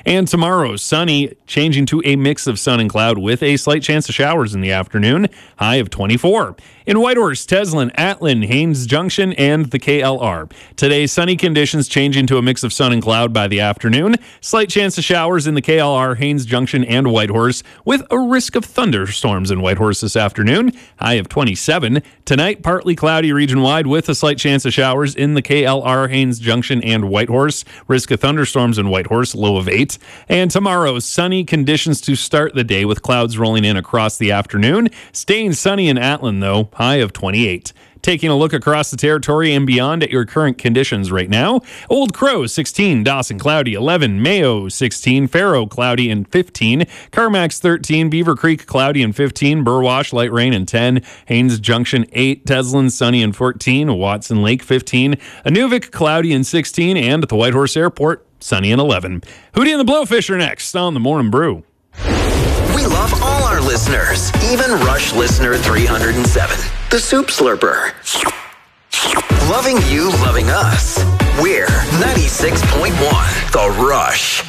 And tomorrow, sunny, changing to a mix of sun and cloud with a slight chance of showers in the afternoon, high of 24. In Whitehorse, Teslin, Atlin, Haines Junction, and the KLR. Today, sunny conditions changing to a mix of sun and cloud by the afternoon. Slight chance of showers in the KLR, Haines Junction, and Whitehorse, with a risk of thunderstorms in Whitehorse this afternoon, high of 27. Tonight, partly cloudy region-wide with a slight chance of showers in the KLR, Haines Junction, and Whitehorse. Risk of thunderstorms in Whitehorse, low of 8. And tomorrow, sunny conditions to start the day with clouds rolling in across the afternoon. Staying sunny in Atlin, though, high of 28. Taking a look across the territory and beyond at your current conditions right now. Old Crow, 16. Dawson, cloudy, 11. Mayo, 16. Faro, cloudy, and 15. Carmack's, 13. Beaver Creek, cloudy, and 15. Burwash, light rain, and 10. Haines Junction, 8. Teslin, sunny, and 14. Watson Lake, 15. Inuvik, cloudy, and 16. And at the Whitehorse Airport, sunny, and 11. Hootie and the Blowfish are next on the Morning Brew. We love all our listeners, even Rush listener 307, the Soup Slurper. Loving you, loving us. We're 96.1 The Rush.